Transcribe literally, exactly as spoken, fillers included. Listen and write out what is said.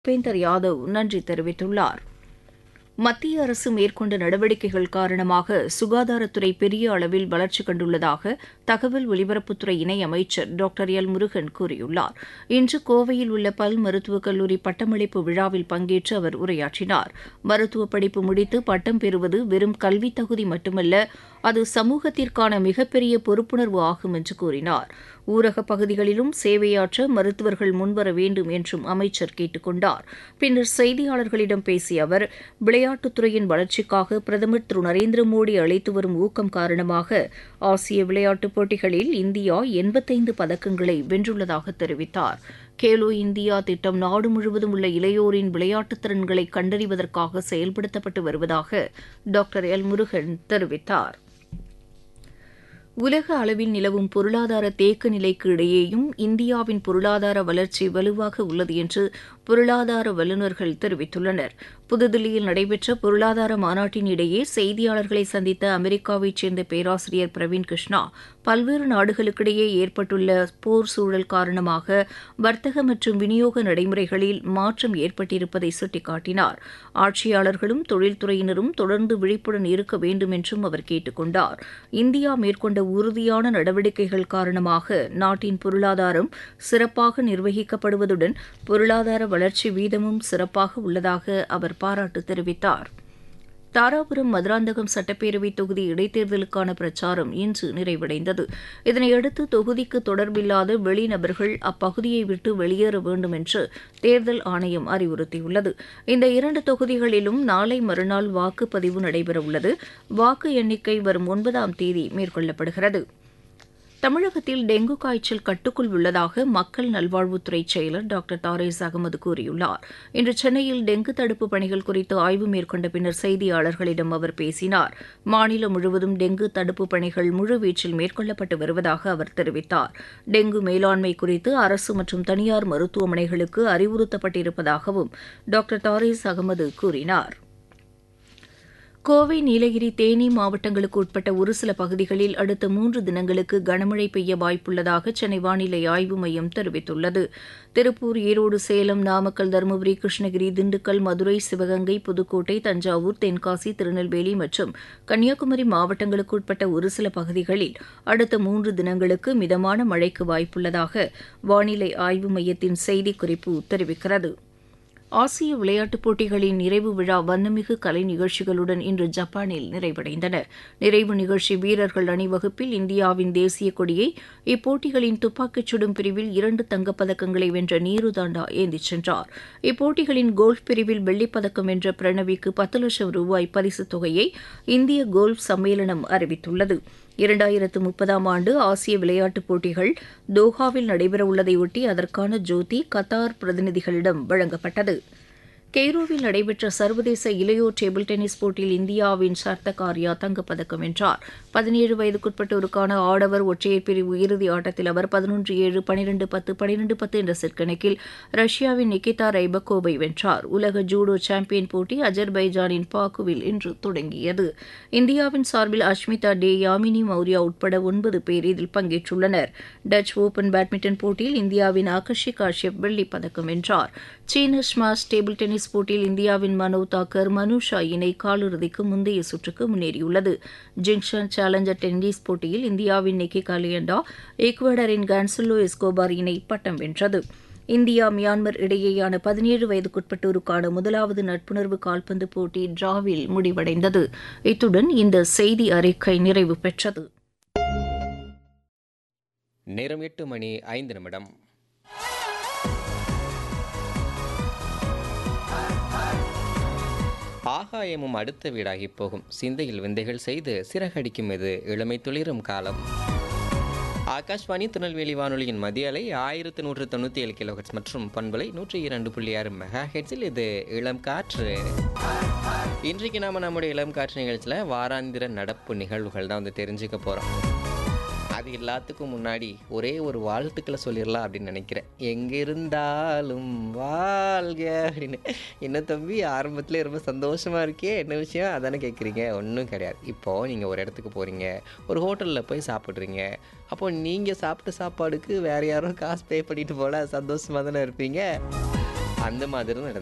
பூபேந்தர் யாதவ் நன்றி தெரிவித்துள்ளார். மத்திய அரசு மேற்கொண்ட நடவடிக்கைகள் காரணமாக சுகாதாரத்துறை பெரிய அளவில் வளர்ச்சி கண்டுள்ளதாக தகவல் ஒலிபரப்புத்துறை இணையமைச்சர் டாக்டர் எல் முருகன் கூறியுள்ளார். இன்று கோவையில் உள்ள பல் மருத்துவக் கல்லூரி பட்டமளிப்பு விழாவில் பங்கேற்று அவர் உரையாற்றினார். மருத்துவ படிப்பு முடித்து பட்டம் பெறுவது வெறும் கல்வித் தகுதி மட்டுமல்ல, அது சமூகத்திற்கான மிகப்பெரிய பொறுப்புணர்வு ஆகும் என்று கூறினார். ஊரகப் பகுதிகளிலும் சேவையாற்ற மருத்துவர்கள் முன்வர வேண்டும் என்றும் அமைச்சர் கேட்டுக் கொண்டார். பின்னர் செய்தியாளர்களிடம் பேசிய அவர், விளையாட்டுத்துறையின் வளர்ச்சிக்காக பிரதமர் திரு நரேந்திர மோடி அளித்து வரும் ஊக்கம் காரணமாக ஆசிய விளையாட்டுப் போட்டிகளில் இந்தியா எண்பத்தைந்து பதக்கங்களை வென்றுள்ளதாக தெரிவித்தார். கேலோ இந்தியா திட்டம் நாடு முழுவதும் உள்ள இளையோரின் விளையாட்டுத் திறன்களை கண்டறிவதற்காக செயல்படுத்தப்பட்டு வருவதாக டாக்டர் எல் முருகன் தெரிவித்தார். உலக அளவில் நிலவும் பொருளாதார தேக்க நிலைக்கு இடையேயும் இந்தியாவின் பொருளாதார வளர்ச்சி வலுவாக உள்ளது என்று பொருளாதார வல்லுநர்கள் தெரிவித்துள்ளனர். புதுதில்லியில் நடைபெற்ற பொருளாதார மாநாட்டின் இடையே செய்தியாளர்களை சந்தித்த அமெரிக்காவைச் சேர்ந்த பேராசிரியர் பிரவீன் கிருஷ்ணா, பல்வேறு நாடுகளுக்கிடையே ஏற்பட்டுள்ள போர் சூழல் காரணமாக வர்த்தக மற்றும் விநியோக நடைமுறைகளில் மாற்றம் ஏற்பட்டிருப்பதை சுட்டிக்காட்டினார். ஆட்சியாளர்களும் தொழில்துறையினரும் தொடர்ந்து விழிப்புடன் இருக்க வேண்டும் என்றும் அவர் கேட்டுக் கொண்டார். இந்தியா மேற்கொண்ட உறுதியான நடவடிக்கைகள் காரணமாக நாட்டின் பொருளாதாரம் சிறப்பாக நிர்வகிக்கப்படுவதுடன் பொருளாதார வளர்ச்சி வீதமும் சிறப்பாக உள்ளதாக அவர் பாராட்டு தெரிவித்தார். தாராபுரம் மதுராந்தகம் சட்டப்பேரவைத் தொகுதி இடைத்தேர்தலுக்கான பிரச்சாரம் இன்று நிறைவடைந்தது. இதனையடுத்து தொகுதிக்கு தொடர்பில்லாத வெளிநபர்கள் அப்பகுதியை விட்டு வெளியேற வேண்டும் என்று தேர்தல் ஆணையம் அறிவுறுத்தியுள்ளது. இந்த இரண்டு தொகுதிகளிலும் நாளை மறுநாள் வாக்குப்பதிவு நடைபெறவுள்ளது. வாக்கு எண்ணிக்கை வரும் ஒன்பதாம் தேதி மேற்கொள்ளப்படுகிறது. தமிழகத்தில் டெங்கு காய்ச்சல் கட்டுக்குள் உள்ளதாக மக்கள் நல்வாழ்வுத்துறை செயலர் டாக்டர் தாரேஸ் அகமது கூறியுள்ளார். இன்று சென்னையில் டெங்கு தடுப்பு பணிகள் குறித்து ஆய்வு மேற்கொண்ட பின்னர் செய்தியாளர்களிடம் அவர் பேசினார். மாநிலம் முழுவதும் டெங்கு தடுப்பு பணிகள் முழுவீச்சில் மேற்கொள்ளப்பட்டு வருவதாக அவர் தெரிவித்தார். டெங்கு மேலாண்மை குறித்து அரசு மற்றும் தனியார் மருத்துவமனைகளுக்கு அறிவுறுத்தப்பட்டிருப்பதாகவும் டாக்டர் தாரேஸ் அகமது கூறினார். கோவை, நீலகிரி, தேனி மாவட்டங்களுக்கு உட்பட்ட ஒரு சில பகுதிகளில் அடுத்த மூன்று தினங்களுக்கு கனமழை பெய்ய வாய்ப்புள்ளதாக சென்னை வானிலை ஆய்வு மையம் தெரிவித்துள்ளது. திருப்பூர், ஈரோடு, சேலம், நாமக்கல், தருமபுரி, கிருஷ்ணகிரி, திண்டுக்கல், மதுரை, சிவகங்கை, புதுக்கோட்டை, தஞ்சாவூர், தென்காசி, திருநெல்வேலி மற்றும் கன்னியாகுமரி மாவட்டங்களுக்கு உட்பட்ட ஒரு சில பகுதிகளில் அடுத்த மூன்று தினங்களுக்கு மிதமான மழைக்கு வாய்ப்புள்ளதாக வானிலை ஆய்வு மையத்தின் செய்திக்குறிப்பு தெரிவிக்கிறது. ஆசிய விளையாட்டுப் போட்டிகளின் நிறைவு விழா வண்ணமிகு கலை நிகழ்ச்சிகளுடன் இன்று ஜப்பானில் நிறைவடைந்தன. நிறைவு நிகழ்ச்சி வீரர்கள் அணிவகுப்பில் இந்தியாவின் தேசிய கொடியை இப்போட்டிகளின் துப்பாக்கிச் சுடும் பிரிவில் இரண்டு தங்கப்பதக்கங்களை வென்ற நீரு தாண்டா ஏந்திச் சென்றார். இப்போட்டிகளின் கோல்ஃப் பிரிவில் வெள்ளிப்பதக்கம் வென்ற பிரணவிக்கு பத்து லட்சம் ரூபாய் பரிசுத் தொகையை இந்திய கோல்ஃப் சம்மேளனம் அறிவித்துள்ளது. இரண்டாயிரத்து முப்பதாம் ஆண்டு ஆசிய விளையாட்டுப் போட்டிகள் தோஹாவில் நடைபெறவுள்ளதையொட்டி அதற்கான ஜோதி கத்தார் பிரதிநிதிகளிடம் வழங்கப்பட்டது. கெய்ரோவில் நடைபெற்ற சர்வதேச இளையோர் டேபிள் டென்னிஸ் போட்டியில் இந்தியாவின் சர்தக் ஆர்யா தங்கப்பதக்கம் வென்றார். பதினேழு வயதுக்குட்பட்டோருக்கான ஆடவர் ஒற்றையர் பிரிவு இறுதி ஆட்டத்தில் அவர் பதினொன்று ஏழு, பனிரெண்டு பத்து, பனிரெண்டு பத்து என்ற செட் கணக்கில் ரஷ்யாவின் நிகிதா ரைபக்கோவை வென்றார். உலக ஜூடோ சாம்பியன் போட்டி அஜர்பைஜானின் பாக்குவில் இன்று தொடங்கியது. இந்தியாவின் சார்பில் அஷ்மிதா டே, யாமினி மௌர்யா உட்பட ஒன்பது பேர் இதில் பங்கேற்றுள்ளனர். டச் ஓபன் பேட்மிண்டன் போட்டியில் இந்தியாவின் ஆகர்ஷி காஷ்யப் வெள்ளிப் பதக்கம் வென்றார். சீன ஸ்மாஷ் டேபிள் டென்னிஸ் போட்டியில் இந்தியாவின் மனோ தாக்கர், மனுஷா இணை காலிறுதிக்கு முந்தைய சுற்றுக்கு முன்னேறியுள்ளது. ஜிங்ஷன் சேலஞ்சர் டென்னிஸ் போட்டியில் இந்தியாவின் நிக்கி காலியண்டா, ஈக்வடரின் கான்சலோ எஸ்கோபார் இணை பட்டம் வென்றது. இந்தியா, மியான்மர் இடையேயான பதினேழு வயதுக்குட்பட்டோருக்கான முதலாவது நட்புணர்வு கால்பந்து போட்டி டிராவில் முடிவடைந்தது. இத்துடன் இந்த செய்தி அறிக்கை நிறைவு பெற்றது. நேரம் எட்டு மணி ஐந்து நிமிடம். ஆகாயமும் அடுத்த வீடாகி போகும், சிந்தையில் விந்தைகள் செய்து சிறகடிக்கும் இது இளமை துளிரும் காலம். ஆகாஷ்வாணி திருநெல்வேலி வானொலியின் மதிய அலை ஆயிரத்து நூற்று தொண்ணூற்றி ஏழு கிலோஹெட்ஸ் மற்றும் பண்பலை நூற்றி இரண்டு புள்ளி ஆறு மெகா ஹெட்ஸில் இது இளம் காற்று. இன்றைக்கு நாம் நம்முடைய இளம் காற்று நிகழ்ச்சியில் வாராந்திர நடப்பு நிகழ்வுகள் தான் வந்து தெரிஞ்சுக்க போகிறோம். அது எல்லாத்துக்கும் முன்னாடி ஒரே ஒரு வாழ்த்துக்களை சொல்லிடலாம் அப்படின்னு நினைக்கிறேன். எங்கே இருந்தாலும் வாழ்க அப்படின்னு. என்ன தம்பி, ஆரம்பத்தில் ரொம்ப சந்தோஷமாக இருக்கே, என்ன விஷயம் அதானே கேட்குறீங்க? ஒன்றும் கிடையாது. இப்போது நீங்கள் ஒரு இடத்துக்கு போகிறீங்க, ஒரு ஹோட்டலில் போய் சாப்பிட்றீங்க. அப்போது நீங்கள் சாப்பிட்ட சாப்பாடுக்கு வேறு யாரும் காசு பே பண்ணிட்டு போல சந்தோஷமாக தானே இருப்பீங்க. அந்த மாதிரி தான் நடந்தது.